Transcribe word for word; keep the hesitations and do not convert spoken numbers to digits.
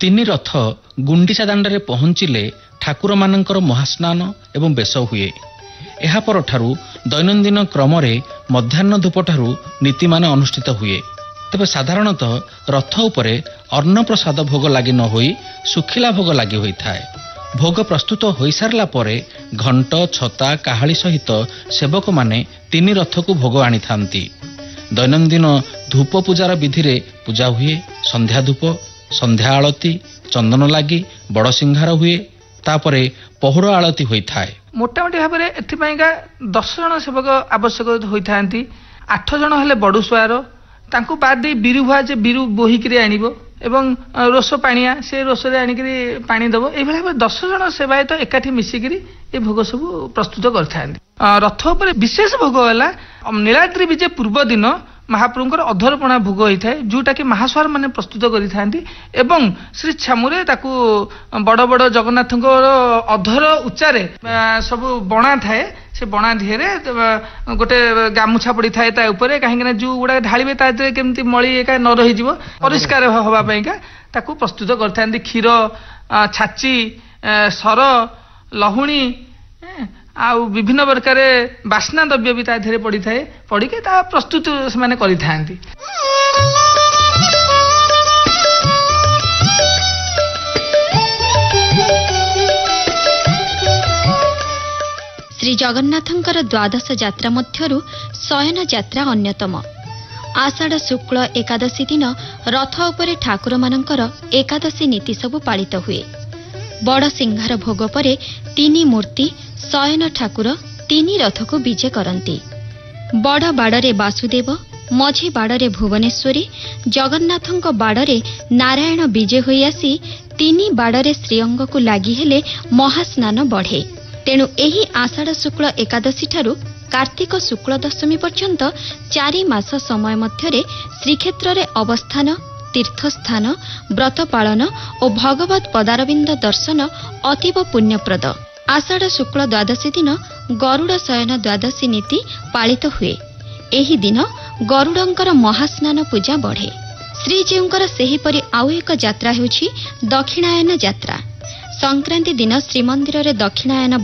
ତିନି ରଥ ଗୁଣ୍ଡିଚା ଦାଣ୍ଡରେ ପହଞ୍ଚିଲେ ଠାକୁରମାନଙ୍କର ମହାସ୍ନାନ ଏବଂ ବେଶ ହୁଏ। ଏହା ପରଠାରୁ ଦୈନନ୍ଦିନ କ୍ରମରେ ମଧ୍ୟାହ୍ନ ଧୂପଠାରୁ ନୀତିମାନ ଅନୁଷ୍ଠିତ ହୁଏ। ତେବେ ସାଧାରଣତଃ ରଥ ଉପରେ ଅନ୍ନପ୍ରସାଦ ଭୋଗ ଲାଗି ନ ହୋଇ ଶୁଖିଲା ଭୋଗ ଲାଗି ହୋଇଥାଏ। ଭୋଗ ପ୍ରସ୍ତୁତ ହୋଇସାରିଲା ପରେ ଘଣ୍ଟ, ଛତା, କାହାଳି ସହିତ ସେବକମାନେ ତିନି ରଥକୁ ଭୋଗ ଆଣିଥାନ୍ତି। ଦୈନନ୍ଦିନ ଧୂପ ପୂଜାର ବିଧିରେ ପୂଜା ହୁଏ। ସନ୍ଧ୍ୟା ଧୂପ, ସନ୍ଧ୍ୟା ଆଳତି, ଚନ୍ଦନ ଲାଗି ବଡ଼ ସିଂହାର ହୁଏ। ତାପରେ ପହୁଡ଼ ଆଳତି ହୋଇଥାଏ। ମୋଟାମୋଟି ଭାବରେ ଏଥିପାଇଁକା ଦଶ ଜଣ ସେବକ ଆବଶ୍ୟକ ହୋଇଥାନ୍ତି। ଆଠ ଜଣ ହେଲେ ବଡ଼ୁସୁଆର, ତାଙ୍କୁ ବାଦ ଦେଇ ବିରୁଭୁଆ ଯେ ବିରୁ ବୋହିକିରି ଆଣିବ ଏବଂ ରୋଷ ପାଣିଆ ସେ ରୋଷରେ ଆଣିକିରି ପାଣି ଦେବ। ଏଇଭଳି ଭାବରେ ଦଶ ଜଣ ସେବାୟତ ଏକାଠି ମିଶିକିରି ଏ ଭୋଗ ସବୁ ପ୍ରସ୍ତୁତ କରିଥାନ୍ତି। ରଥ ଉପରେ ବିଶେଷ ଭୋଗ ହେଲା ନୀଳାଦ୍ରି ବିଜେ ପୂର୍ବ ଦିନ ମହାପ୍ରଭୁଙ୍କର ଅଧରପଣା ଭୋଗ ହୋଇଥାଏ, ଯେଉଁଟାକି ମହାସ୍ୱାର ମାନେ ପ୍ରସ୍ତୁତ କରିଥାନ୍ତି ଏବଂ ଶ୍ରୀ ଛାମୁରେ ତାକୁ ବଡ଼ ବଡ଼ ଜଗନ୍ନାଥଙ୍କର ଅଧର ଉଚ୍ଚାରେ ସବୁ ବଣା ଥାଏ। ସେ ବଣା ଦିହରେ ଗୋଟେ ଗାମୁଛା ପଡ଼ିଥାଏ ତା ଉପରେ, କାହିଁକିନା ଯେଉଁ ଗୁଡ଼ାକ ଢାଳିବେ ତା ଦେହରେ କେମିତି ମଳି ଏକା ନ ରହିଯିବ, ପରିଷ୍କାର ହେବା ପାଇଁକା ତାକୁ ପ୍ରସ୍ତୁତ କରିଥାନ୍ତି। କ୍ଷୀର, ଛାଚି, ସର, ଲହୁଣୀ ଆଉ ବିଭିନ୍ନ ପ୍ରକାର ବାସ୍ନା ଦ୍ରବ୍ୟ ବି ତା ଦେହରେ ପଡ଼ିଥାଏ। ପଡ଼ିକି ତା ପ୍ରସ୍ତୁତ ସେମାନେ କରିଥାନ୍ତି। ଶ୍ରୀ ଜଗନ୍ନାଥଙ୍କର ଦ୍ୱାଦଶ ଯାତ୍ରା ମଧ୍ୟରୁ ଶୟନ ଯାତ୍ରା ଅନ୍ୟତମ। ଆଷାଢ଼ ଶୁକ୍ଳ ଏକାଦଶୀ ଦିନ ରଥ ଉପରେ ଠାକୁରମାନଙ୍କର ଏକାଦଶୀ ନୀତି ସବୁ ପାଳିତ ହୁଏ। ବଡ଼ ସିଂହାର ଭୋଗ ପରେ ତିନି ମୂର୍ତ୍ତି ଶୟନ ଠାକୁର ତିନି ରଥକୁ ବିଜେ କରନ୍ତି। ବଡ଼ ବାଡ଼ରେ ବାସୁଦେବ, ମଝି ବାଡ଼ରେ ଭୁବନେଶ୍ୱରୀ, ଜଗନ୍ନାଥଙ୍କ ବାଡ଼ରେ ନାରାୟଣ ବିଜେ ହୋଇ ଆସି ତିନି ବାଡ଼ରେ ଶ୍ରୀଅଙ୍ଗକୁ ଲାଗି ହେଲେ ମହାସ୍ନାନ ବଢ଼େ। ତେଣୁ ଏହି ଆଷାଢ଼ ଶୁକ୍ଳ ଏକାଦଶୀଠାରୁ କାର୍ତ୍ତିକ ଶୁକ୍ଳ ଦଶମୀ ପର୍ଯ୍ୟନ୍ତ ଚାରି ମାସ ସମୟ ମଧ୍ୟରେ ଶ୍ରୀକ୍ଷେତ୍ରରେ ଅବସ୍ଥାନ, ତୀର୍ଥସ୍ଥାନ, ବ୍ରତ ପାଳନ ଓ ଭଗବତ୍ ପଦାରବିନ୍ଦ ଦର୍ଶନ ଅତୀବ ପୁଣ୍ୟପ୍ରଦ। ଆଷାଢ଼ ଶୁକ୍ଳ ଦ୍ୱାଦଶୀ ଦିନ ଗରୁଡ଼ ଶୟନ ଦ୍ୱାଦଶୀ ନୀତି ପାଳିତ ହୁଏ। ଏହି ଦିନ ଗରୁଡ଼ଙ୍କର ମହାସ୍ନାନ ପୂଜା ବଢ଼େ। ଶ୍ରୀଜୀଉଙ୍କର ସେହିପରି ଆଉ ଏକ ଯାତ୍ରା ହେଉଛି ଦକ୍ଷିଣାୟନ ଯାତ୍ରା। ସଂକ୍ରାନ୍ତି ଦିନ ଶ୍ରୀମନ୍ଦିରରେ ଦକ୍ଷିଣାୟନ